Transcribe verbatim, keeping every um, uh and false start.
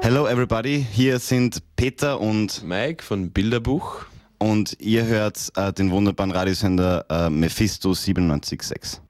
Hello everybody, hier sind Peter und Mike von Bilderbuch. und ihr hört äh, den wunderbaren Radiosender äh, Mephisto siebenundneunzig Komma sechs.